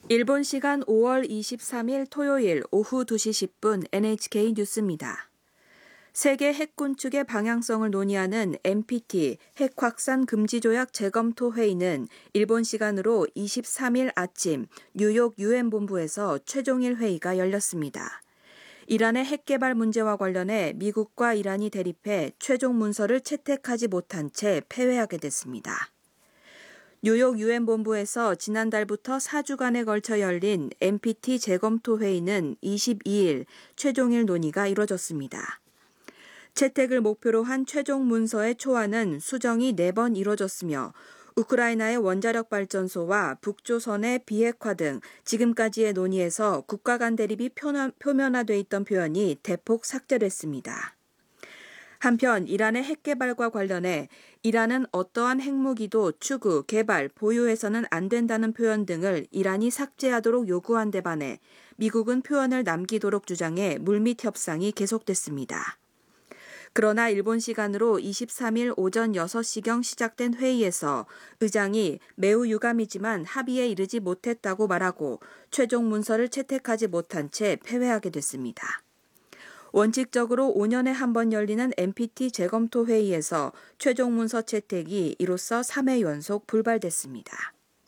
일본 시간 5월 23일 토요일 오후 2시 10분 NHK 뉴스입니다. 세계 핵군 축의 방향성을 논의하는 NPT 핵 확산 금지 조약 재검토 회의는 일본 시간으로 23일 아침 뉴욕 유엔 본부에서 최종일 회의가 열렸습니다. 이란의 핵 개발 문제와 관련해 미국과 이란이 대립해 최종 문서를 채택하지 못한 채 패회하게 됐습니다. 뉴욕 유엔 본부에서 지난달부터 4주간에 걸쳐 열린 NPT 재검토 회의는 22일 최종일 논의가 이뤄졌습니다. 채택을 목표로 한 최종 문서의 초안은 수정이 4번 이뤄졌으며 우크라이나의 원자력 발전소와 북조선의 비핵화 등 지금까지의 논의에서 국가 간 대립이 표면화돼 있던 표현이 대폭 삭제됐습니다. 한편 이란의 핵 개발과 관련해 이란은 어떠한 핵무기도 추구, 개발, 보유해서는 안 된다는 표현 등을 이란이 삭제하도록 요구한 데 반해 미국은 표현을 남기도록 주장해 물밑 협상이 계속됐습니다. 그러나 일본 시간으로 23일 오전 6시경 시작된 회의에서 의장이 매우 유감이지만 합의에 이르지 못했다고 말하고 최종 문서를 채택하지 못한 채 패회하게 됐습니다. 원칙적으로 5년에 한 번 열리는 NPT 재검토 회의에서 최종 문서 채택이 이로써 3회 연속 불발됐습니다.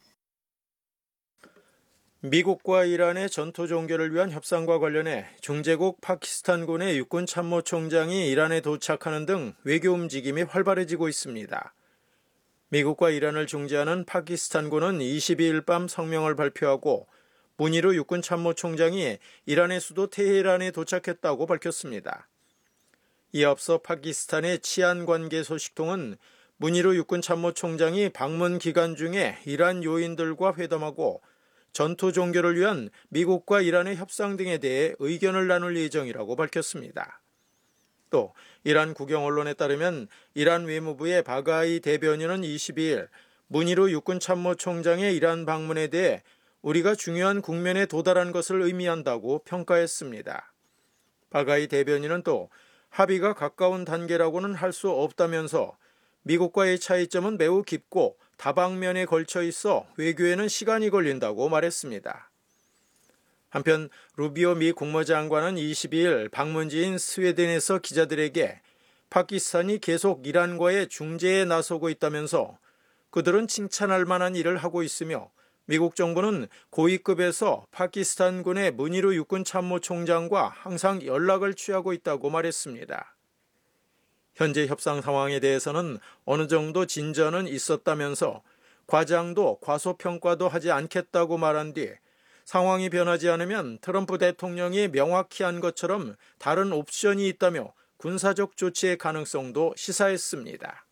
미국과 이란의 전투 종결을 위한 협상과 관련해 중재국 파키스탄군의 육군 참모총장이 이란에 도착하는 등 외교 움직임이 활발해지고 있습니다. 미국과 이란을 중재하는 파키스탄군은 22일 밤 성명을 발표하고 문의루 육군 참모총장이 이란의 수도 테헤란에 도착했다고 밝혔습니다. 이에 앞서 파키스탄의 치안관계 소식통은 문의루 육군 참모총장이 방문 기간 중에 이란 요인들과 회담하고 전투 종결을 위한 미국과 이란의 협상 등에 대해 의견을 나눌 예정이라고 밝혔습니다. 또 이란 국영 언론에 따르면 이란 외무부의 바가이 대변인은 22일 문의루 육군 참모총장의 이란 방문에 대해 우리가 중요한 국면에 도달한 것을 의미한다고 평가했습니다. 바가이 대변인은 또 합의가 가까운 단계라고는 할 수 없다면서 미국과의 차이점은 매우 깊고 다방면에 걸쳐 있어 외교에는 시간이 걸린다고 말했습니다. 한편 루비오 미 국무장관은 22일 방문지인 스웨덴에서 기자들에게 파키스탄이 계속 이란과의 중재에 나서고 있다면서 그들은 칭찬할 만한 일을 하고 있으며 미국 정부는 고위급에서 파키스탄군의 문의루 육군 참모총장과 항상 연락을 취하고 있다고 말했습니다. 현재 협상 상황에 대해서는 어느 정도 진전은 있었다면서 과장도 과소평가도 하지 않겠다고 말한 뒤 상황이 변하지 않으면 트럼프 대통령이 명확히 한 것처럼 다른 옵션이 있다며 군사적 조치의 가능성도 시사했습니다.